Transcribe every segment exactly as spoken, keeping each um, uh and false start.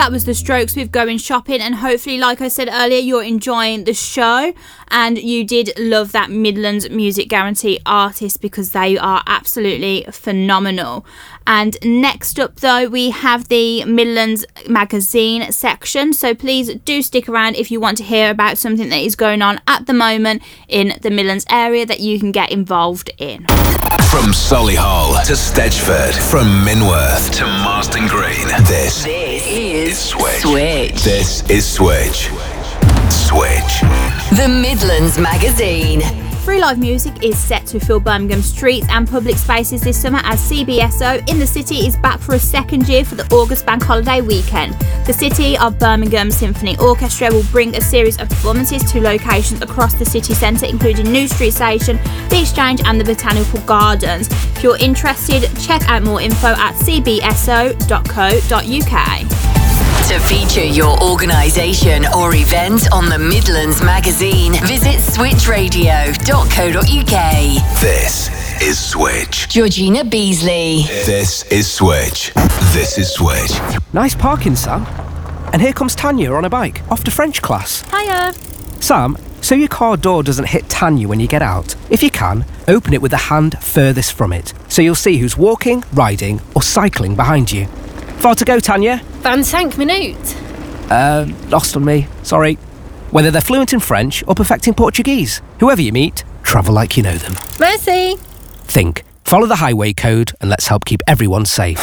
that was The Strokes with Going Shopping, and hopefully, like I said earlier, you're enjoying the show and you did love that Midlands Music Guarantee artist, because they are absolutely phenomenal. And next up though, we have the Midlands Magazine section, so please do stick around if you want to hear about something that is going on at the moment in the Midlands area that you can get involved in. From Solihull to Stedgeford, from Minworth to Marston Green, this, this is, is Switch. Switch. This is Switch. Switch. The Midlands Magazine. Free live music is set to fill Birmingham streets and public spaces this summer as C B S O in the City is back for a second year for the August Bank Holiday weekend. The City of Birmingham Symphony Orchestra will bring a series of performances to locations across the city centre, including New Street Station, the Exchange and the Botanical Gardens. If you're interested, check out more info at c b s o dot co dot u k. To feature your organisation or event on the Midlands Magazine, visit switch radio dot co dot u k. This is Switch. Georgina Beasley. This is Switch. This is Switch. Nice parking, Sam. And here comes Tanya on a bike, off to French class. Hiya. Sam, so your car door doesn't hit Tanya when you get out, if you can, open it with the hand furthest from it, so you'll see who's walking, riding or cycling behind you. Far to go, Tanya? vingt-cinq minutes. Uh, lost on me. Sorry. Whether they're fluent in French or perfecting Portuguese, whoever you meet, travel like you know them. Merci. Think. Follow the highway code and let's help keep everyone safe.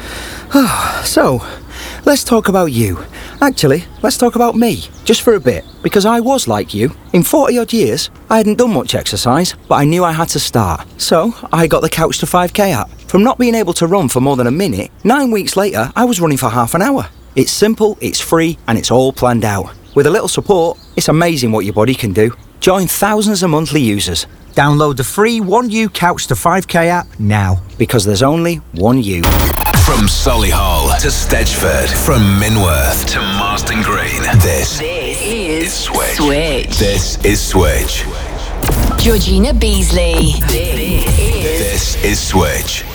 So, let's talk about you. Actually, let's talk about me, just for a bit, because I was like you. In forty odd years, I hadn't done much exercise, but I knew I had to start. So, I got the Couch to five K app. From not being able to run for more than a minute, nine weeks later, I was running for half an hour. It's simple, it's free, and it's all planned out. With a little support, it's amazing what your body can do. Join thousands of monthly users. Download the free one U Couch to five K app now. Because there's only one you. From Solihull to Stedgeford, from Minworth to Marston Green, this, This is is Switch. Switch. This is Switch. Georgina Beasley. This is This is Switch.